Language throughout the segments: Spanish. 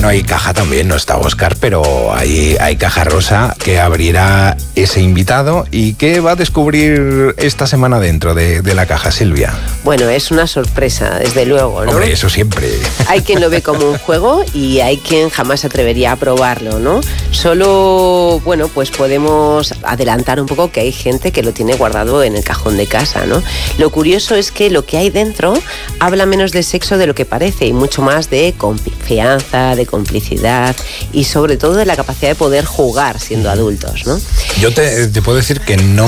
Bueno, hay caja también, no está Óscar, pero hay caja rosa que abrirá ese invitado. ¿Y qué va a descubrir esta semana dentro de la caja, Silvia? Bueno, es una sorpresa, desde luego, ¿no? Hombre, eso siempre. Hay quien lo ve como un juego y hay quien jamás se atrevería a probarlo, ¿no? Solo, bueno, pues podemos adelantar un poco que hay gente que lo tiene guardado en el cajón de casa, ¿no? Lo curioso es que lo que hay dentro habla menos de sexo de lo que parece y mucho más de confianza, de complicidad y sobre todo de la capacidad de poder jugar siendo adultos, ¿no? Yo te puedo decir que no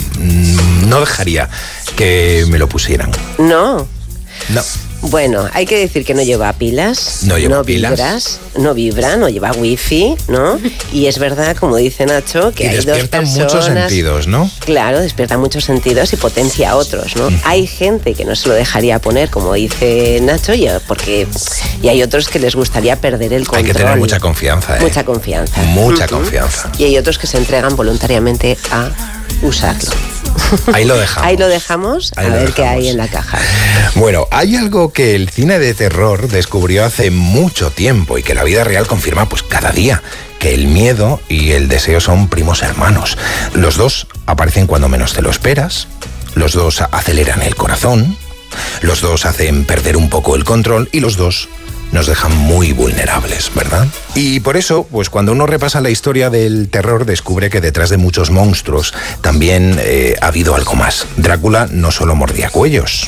dejaría que me lo pusieran. No. No. Bueno, hay que decir que no lleva pilas, no vibra, no lleva wifi, ¿no? Y es verdad, como dice Nacho, que hay dos personas... despierta muchos sentidos, ¿no? Claro, despierta muchos sentidos y potencia otros, ¿no? Hay gente que no se lo dejaría poner, como dice Nacho, y hay otros que les gustaría perder el control. Hay que tener mucha confianza, ¿eh? Mucha confianza. Mucha confianza. Y hay otros que se entregan voluntariamente a usarlo. Ahí lo dejamos. Ahí lo dejamos, a ver qué hay en la caja. Bueno, hay algo que el cine de terror descubrió hace mucho tiempo y que la vida real confirma pues cada día, que el miedo y el deseo son primos hermanos. Los dos aparecen cuando menos te lo esperas, los dos aceleran el corazón, los dos hacen perder un poco el control y los dos nos dejan muy vulnerables, ¿verdad? Y por eso, pues cuando uno repasa la historia del terror, descubre que detrás de muchos monstruos también ha habido algo más. Drácula no solo mordía cuellos,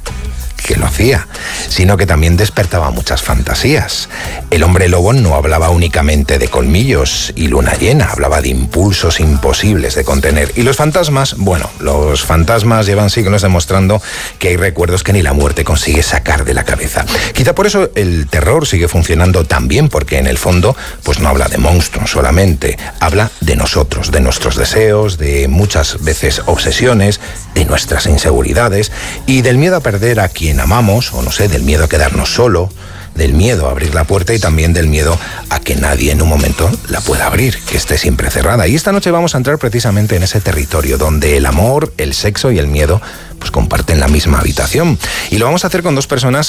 que lo hacía, sino que también despertaba muchas fantasías. El hombre lobo no hablaba únicamente de colmillos y luna llena, hablaba de impulsos imposibles de contener. Y los fantasmas, bueno, los fantasmas llevan siglos demostrando que hay recuerdos que ni la muerte consigue sacar de la cabeza. Quizá por eso el terror sigue funcionando tan bien, porque en el fondo pues no habla de monstruos solamente, habla de nosotros, de nuestros deseos, de muchas veces obsesiones, de nuestras inseguridades y del miedo a perder a quien amamos, o no sé, del miedo a quedarnos solo, del miedo a abrir la puerta y también del miedo a que nadie en un momento la pueda abrir, que esté siempre cerrada. Y esta noche vamos a entrar precisamente en ese territorio donde el amor, el sexo y el miedo pues comparten la misma habitación. Y lo vamos a hacer con dos personas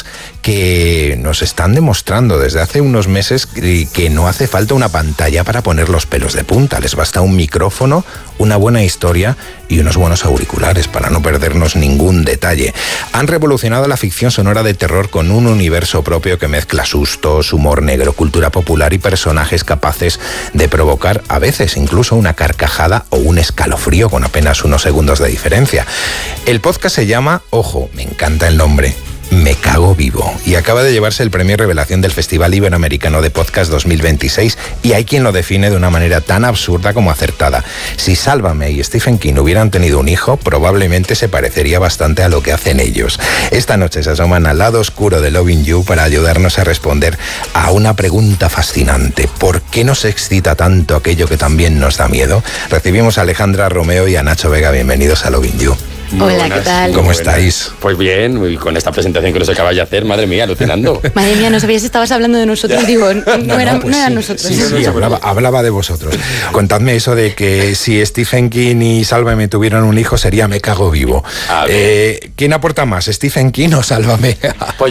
que nos están demostrando desde hace unos meses que no hace falta una pantalla para poner los pelos de punta. Les basta un micrófono, una buena historia y unos buenos auriculares para no perdernos ningún detalle. Han revolucionado la ficción sonora de terror con un universo propio que mezcla sustos, humor negro, cultura popular y personajes capaces de provocar a veces incluso una carcajada o un escalofrío con apenas unos segundos de diferencia. El podcast se llama, ojo, me encanta el nombre, Me Cago Vivo, y acaba de llevarse el premio Revelación del Festival Iberoamericano de Podcast 2026, y hay quien lo define de una manera tan absurda como acertada. Si Sálvame y Stephen King hubieran tenido un hijo, probablemente se parecería bastante a lo que hacen ellos. Esta noche se asoman al lado oscuro de Loving You para ayudarnos a responder a una pregunta fascinante. ¿Por qué nos excita tanto aquello que también nos da miedo? Recibimos a Alejandra Romeo y a Nacho Vega. Bienvenidos a Loving You. Hola, ¿qué tal? ¿Cómo estáis? Pues bien, con esta presentación que nos acabas de hacer, madre mía, alucinando. Madre mía, no sabías si estabas hablando de nosotros, digo, no eran nosotros. Sí, hablaba de vosotros. Contadme eso de que si Stephen King y Sálvame tuvieran un hijo sería Me Cago Vivo. ¿Quién aporta más, Stephen King o Sálvame? Pues